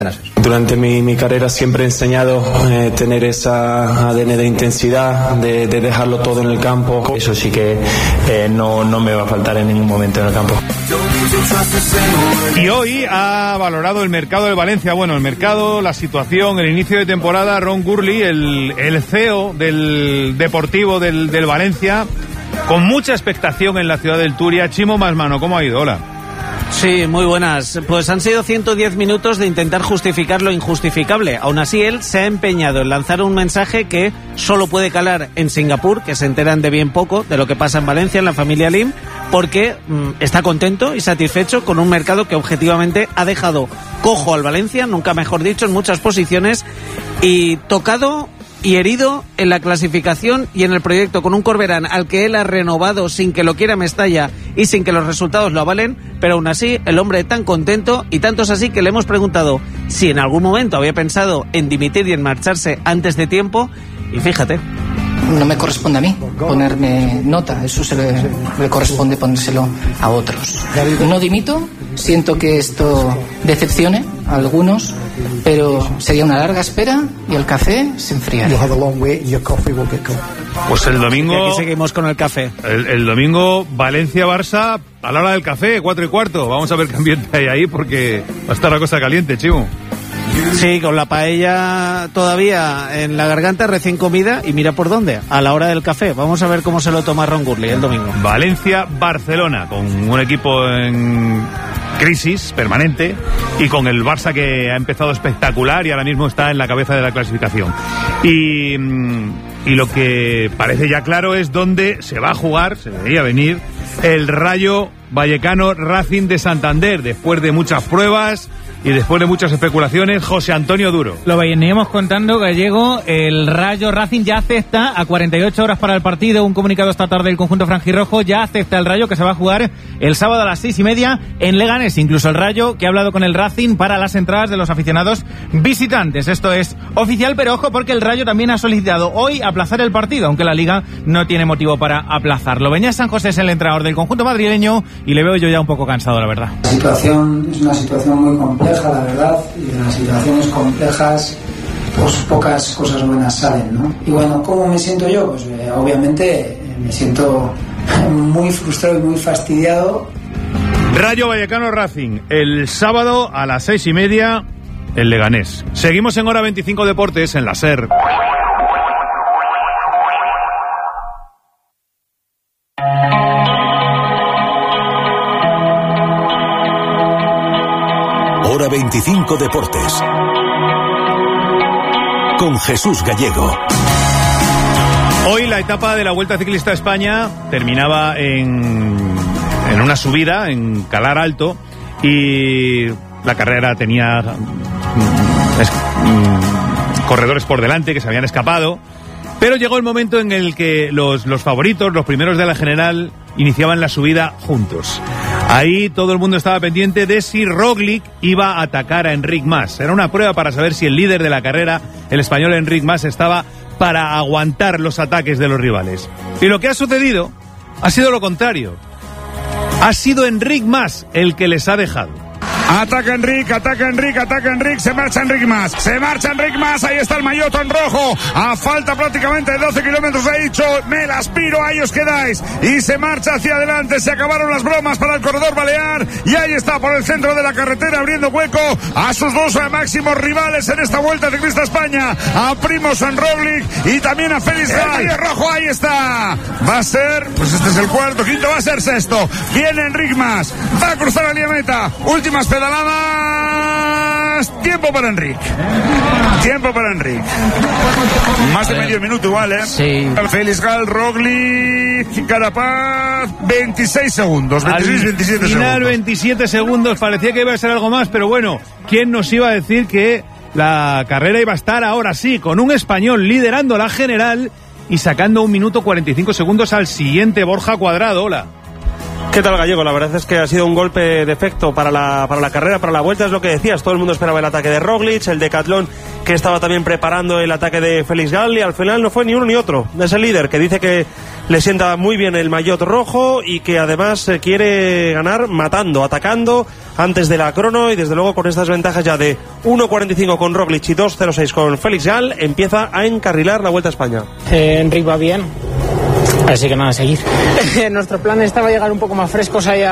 Durante mi carrera siempre he enseñado tener esa ADN de intensidad, de dejarlo todo en el campo. Eso sí que no me va a faltar en ningún momento en el campo. Y hoy ha valorado el mercado del Valencia, bueno, el mercado, la situación, el inicio de temporada. Ron Gurley, el CEO del Deportivo del Valencia, con mucha expectación en la ciudad del Turia. Chimo Masmano, ¿cómo ha ido? Hola. Sí, muy buenas. Pues han sido 110 minutos de intentar justificar lo injustificable. Aún así, él se ha empeñado en lanzar un mensaje que solo puede calar en Singapur, que se enteran de bien poco de lo que pasa en Valencia, en la familia Lim, porque está contento y satisfecho con un mercado que objetivamente ha dejado cojo al Valencia, nunca mejor dicho, en muchas posiciones, y tocado y herido en la clasificación y en el proyecto, con un Corberán al que él ha renovado sin que lo quiera Mestalla y sin que los resultados lo avalen, pero aún así el hombre tan contento, y tanto es así que le hemos preguntado si en algún momento había pensado en dimitir y en marcharse antes de tiempo, y fíjate. No me corresponde a mí ponerme nota, eso le corresponde ponérselo a otros. No dimito, siento que esto decepcione a algunos, pero sería una larga espera y el café se enfriaría. Pues el domingo... Y aquí seguimos con el café. El domingo Valencia-Barça a la hora del café, 4:15. Vamos a ver qué ambiente hay ahí, porque va a estar la cosa caliente, Chimo. Sí, con la paella todavía en la garganta, recién comida, y mira por dónde, a la hora del café. Vamos a ver cómo se lo toma Ron Gurley el domingo. Valencia-Barcelona, con un equipo en crisis permanente y con el Barça que ha empezado espectacular y ahora mismo está en la cabeza de la clasificación. Y lo que parece ya claro es dónde se va a jugar, se debería venir, el Rayo Vallecano Racing de Santander, después de muchas pruebas y después de muchas especulaciones. José Antonio Duro. Lo veníamos contando, Gallego. El Rayo Racing ya acepta a 48 horas para el partido. Un comunicado esta tarde del conjunto franjirrojo. Ya acepta el Rayo, que se va a jugar el sábado a las 6:30 en Leganés. Incluso el Rayo, que ha hablado con el Racing para las entradas de los aficionados visitantes. Esto es oficial, pero ojo, porque el Rayo también ha solicitado hoy aplazar el partido, aunque la Liga no tiene motivo para aplazarlo. Beñat San José es el entrenador del conjunto madrileño y le veo yo ya un poco cansado, la verdad. La situación es una situación muy compleja, la verdad, y en las situaciones complejas pues pocas cosas buenas salen, ¿no? Y bueno, ¿cómo me siento yo? Pues obviamente me siento muy frustrado y muy fastidiado. Rayo Vallecano Racing, el sábado a las 6:30 en Leganés. Seguimos en Hora 25 Deportes en la SER. Hora 25 Deportes con Jesús Gallego. Hoy la etapa de la Vuelta Ciclista a España terminaba en una subida en Calar Alto y la carrera tenía corredores por delante que se habían escapado, pero llegó el momento en el que los favoritos, los primeros de la general, iniciaban la subida juntos. Ahí todo el mundo estaba pendiente de si Roglic iba a atacar a Enric Mas. Era una prueba para saber si el líder de la carrera, el español Enric Mas, estaba para aguantar los ataques de los rivales. Y lo que ha sucedido ha sido lo contrario. Ha sido Enric Mas el que les ha dejado. Ataca Enric, se marcha Enric Mas, ahí está el maillot en rojo, a falta prácticamente de 12 kilómetros, he dicho, me las piro, ahí os quedáis, y se marcha hacia adelante, se acabaron las bromas para el corredor balear, y ahí está por el centro de la carretera, abriendo hueco a sus dos máximos rivales en esta Vuelta Ciclista a España, a Primož Roglic y también a Félix Gall. El rojo, ahí está, va a ser, pues este es el cuarto, quinto, va a ser sexto, viene Enric Mas, va a cruzar la línea meta, últimas pedaladas, tiempo para Enric. Más de medio minuto igual, ¿eh? Sí. Félix Gall, Roglic, Carapaz, 26 segundos, 27 segundos. Final 27 segundos, parecía que iba a ser algo más, pero bueno, ¿quién nos iba a decir que la carrera iba a estar ahora sí, con un español liderando la general y sacando 1 minuto 45 segundos al siguiente, Borja Cuadrado? Hola. ¿Qué tal, Gallego? La verdad es que ha sido un golpe de efecto para la carrera, para la vuelta, es lo que decías. Todo el mundo esperaba el ataque de Roglic, el Decathlon que estaba también preparando el ataque de Félix Gall, y al final no fue ni uno ni otro. Es el líder que dice que le sienta muy bien el maillot rojo y que además quiere ganar matando, atacando antes de la crono, y desde luego con estas ventajas ya de 1.45 con Roglic y 2.06 con Félix Gall, empieza a encarrilar la Vuelta a España. Enric va bien, así que nada, a seguir. Nuestro plan estaba llegar un poco más frescos ahí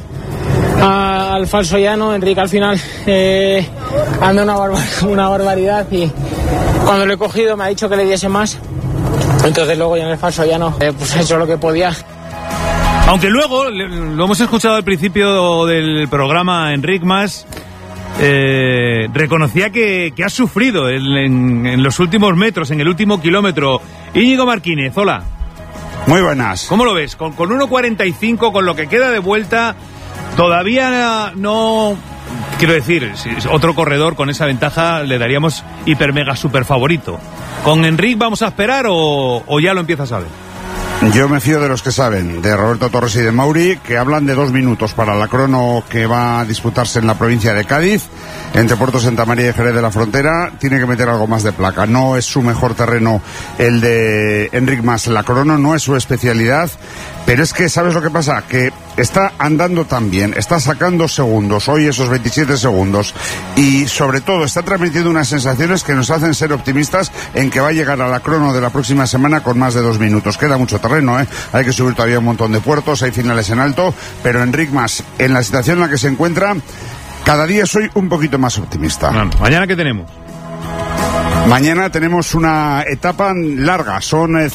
al falso llano. Enrique al final anda una barbaridad, y cuando lo he cogido me ha dicho que le diese más, entonces luego ya en el falso llano pues he hecho lo que podía. Aunque luego, lo hemos escuchado al principio del programa, Enric Mas reconocía que ha sufrido en los últimos metros, en el último kilómetro. Íñigo Martínez, hola. Muy buenas. ¿Cómo lo ves? Con 1.45, con lo que queda de vuelta, todavía no... Quiero decir, si otro corredor con esa ventaja le daríamos hiper mega super favorito. ¿Con Enric vamos a esperar o ya lo empiezas a ver? Yo me fío de los que saben, de Roberto Torres y de Mauri, que hablan de 2 minutos para la crono que va a disputarse en la provincia de Cádiz, entre Puerto Santa María y Jerez de la Frontera. Tiene que meter algo más de placa. No es su mejor terreno el de Enric Mas. La crono no es su especialidad, pero es que, ¿sabes lo que pasa? Que está andando tan bien, está sacando segundos, hoy esos 27 segundos, y sobre todo está transmitiendo unas sensaciones que nos hacen ser optimistas en que va a llegar a la crono de la próxima semana con más de 2 minutos. Queda mucho terreno, hay que subir todavía un montón de puertos, hay finales en alto, pero Enric Mas, en la situación en la que se encuentra, cada día soy un poquito más optimista. Bueno, ¿mañana qué tenemos? Mañana tenemos una etapa larga, son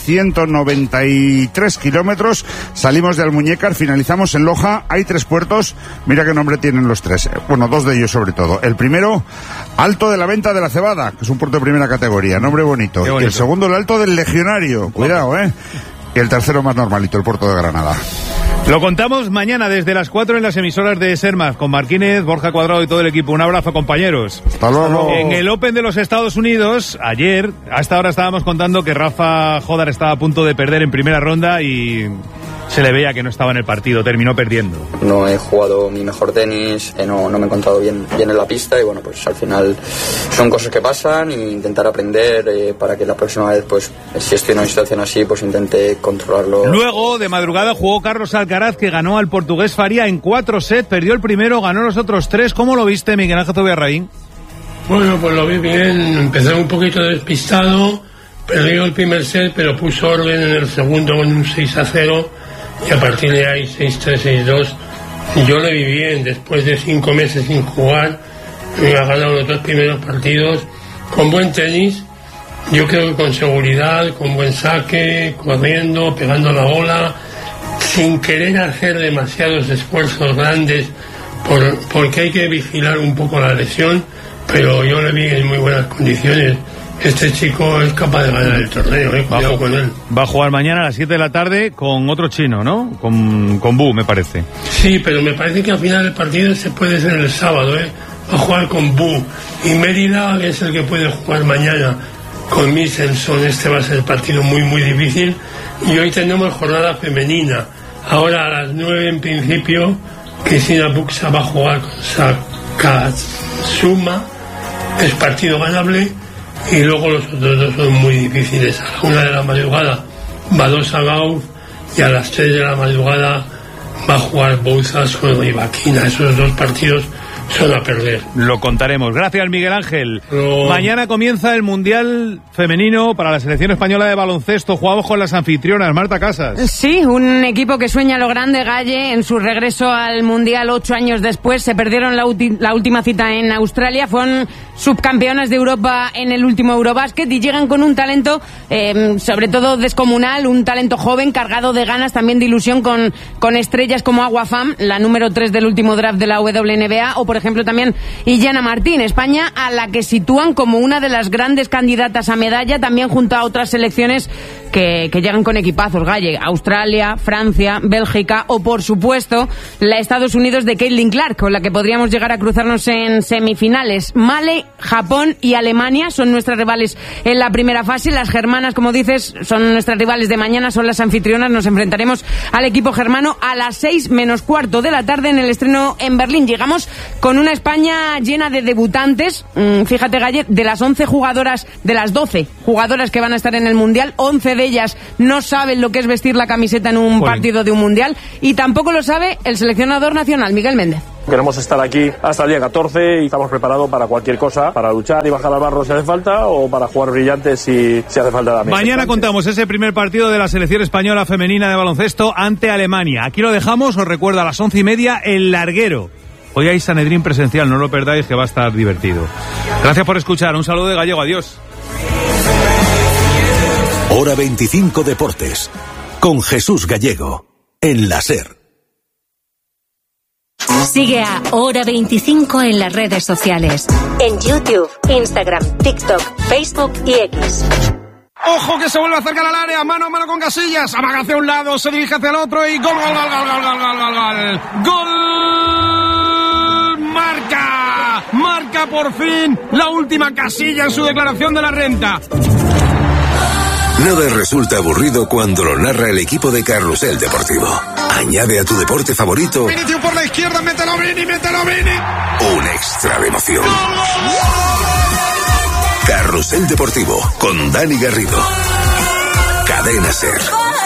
193 kilómetros, salimos de Almuñécar, finalizamos en Loja, hay 3 puertos, mira qué nombre tienen los 3, bueno, 2 de ellos sobre todo. El primero, Alto de la Venta de la Cebada, que es un puerto de primera categoría, nombre bonito. Y el segundo, el Alto del Legionario, cuidado, y el tercero más normalito, el puerto de Granada. Lo contamos mañana desde las 4 en las emisoras de Sermaz, con Martínez, Borja Cuadrado y todo el equipo. Un abrazo, compañeros. Hasta luego. En el Open de los Estados Unidos, ayer, a esta hora estábamos contando que Rafa Jodar estaba a punto de perder en primera ronda y se le veía que no estaba en el partido, terminó perdiendo. No he jugado mi mejor tenis, no me he encontrado bien en la pista, y bueno, pues al final son cosas que pasan, e intentar aprender para que la próxima vez, pues si estoy en una situación así, pues intente controlarlo. Luego, de madrugada, jugó Carlos Alcaraz, que ganó al portugués Faria en 4 sets, perdió el primero, ganó los otros 3. ¿Cómo lo viste, Miguel Ángel Zubiarraín? Bueno, pues lo vi bien, empecé un poquito despistado, perdió el primer set, pero puso orden en el segundo con un 6-0, y a partir de ahí 6-3, 6-2. Yo le vi bien, después de 5 meses sin jugar, me ha ganado los 2 primeros partidos con buen tenis, yo creo que con seguridad, con buen saque, corriendo, pegando la bola, sin querer hacer demasiados esfuerzos grandes, porque hay que vigilar un poco la lesión, pero yo le vi en muy buenas condiciones. Este chico es capaz de ganar el torneo, cuidado con él. Va a jugar mañana a las 7 de la tarde con otro chino, ¿no? Con Bu, me parece. Sí, pero me parece que al final del partido se puede ser el sábado, Va a jugar con Bu. Y Mérida es el que puede jugar mañana con Michelson. Este va a ser el partido muy, muy difícil. Y hoy tenemos jornada femenina. Ahora a las 9 en principio, Cristina Buxa va a jugar con Sakazuma. Es partido ganable. Y luego los otros 2 son muy difíciles. A la 1 de la madrugada Badosa Gauf, y a las 3 de la madrugada va a jugar Bouzas con Rivaquina. Esos 2 partidos son a perder. Lo contaremos. Gracias, Miguel Ángel. Mañana comienza el Mundial Femenino para la selección española de baloncesto. Jugamos con las anfitrionas. Marta Casas. Sí, un equipo que sueña lo grande, Galle. En su regreso al Mundial 8 años después, se perdieron la última cita en Australia. Fueron subcampeonas de Europa en el último Eurobásquet y llegan con un talento sobre todo descomunal, un talento joven, cargado de ganas, también de ilusión, con estrellas como Agua Pham, la número 3 del último draft de la WNBA, o por ejemplo también Illana Martín. España, a la que sitúan como una de las grandes candidatas a medalla, también junto a otras selecciones que llegan con equipazos, Galle: Australia, Francia, Bélgica, o por supuesto la Estados Unidos de Caitlin Clark, con la que podríamos llegar a cruzarnos en semifinales. Male, Japón y Alemania son nuestras rivales en la primera fase. Las germanas, como dices, son nuestras rivales de mañana, son las anfitrionas. Nos enfrentaremos al equipo germano a las 6 menos cuarto de la tarde en el estreno en Berlín. Llegamos con con una España llena de debutantes. Fíjate, Galle, de las 11 jugadoras, de las 12 jugadoras que van a estar en el Mundial, 11 de ellas no saben lo que es vestir la camiseta en un partido de un Mundial, y tampoco lo sabe el seleccionador nacional, Miguel Méndez. Queremos estar aquí hasta el día 14 y estamos preparados para cualquier cosa, para luchar y bajar al barro si hace falta, o para jugar brillantes si hace falta también. Mañana contamos ese primer partido de la selección española femenina de baloncesto ante Alemania. Aquí lo dejamos, os recuerdo, a las 11:30 el Larguero. Hoy hay Sanedrín presencial, no lo perdáis, que va a estar divertido. Gracias por escuchar, un saludo de Gallego, adiós. Hora 25 Deportes, con Jesús Gallego, en la SER. Sigue a Hora 25 en las redes sociales. En YouTube, Instagram, TikTok, Facebook y X. ¡Ojo que se vuelve a acercar al área! ¡Mano a mano con Casillas! Amaga hacia un lado, se dirige hacia el otro y ¡gol, gol, gol, gol, gol, gol, gol, gol, gol! ¡Gol! ¡Marca! ¡Marca por fin la última Casilla en su declaración de la renta! Nada resulta aburrido cuando lo narra el equipo de Carrusel Deportivo. Añade a tu deporte favorito Vinicius por la izquierda, mételo Vini, un extra de emoción. Carrusel Deportivo con Dani Garrido. Cadena SER.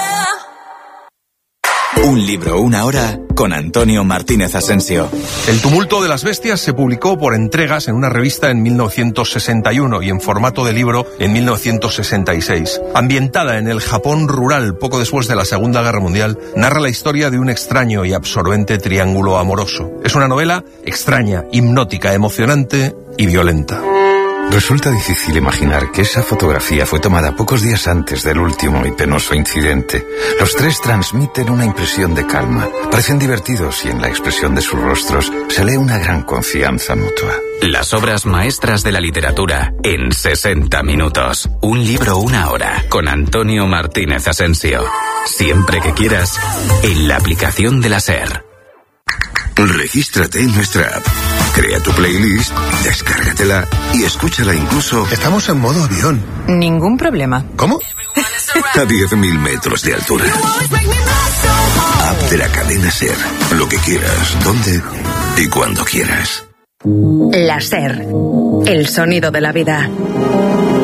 Un libro, una hora, con Antonio Martínez Asensio. El tumulto de las bestias se publicó por entregas en una revista en 1961 y en formato de libro en 1966. Ambientada en el Japón rural poco después de la Segunda Guerra Mundial, narra la historia de un extraño y absorbente triángulo amoroso. Es una novela extraña, hipnótica, emocionante y violenta. Resulta difícil imaginar que esa fotografía fue tomada pocos días antes del último y penoso incidente. Los tres transmiten una impresión de calma, parecen divertidos y en la expresión de sus rostros se lee una gran confianza mutua. Las obras maestras de la literatura en 60 minutos. Un libro, una hora, con Antonio Martínez Asensio. Siempre que quieras, en la aplicación de la SER. Regístrate en nuestra app. Crea tu playlist, descárgatela y escúchala incluso... Estamos en modo avión. Ningún problema. ¿Cómo? A 10.000 metros de altura. App de la cadena SER. Lo que quieras, donde y cuando quieras. La SER. El sonido de la vida.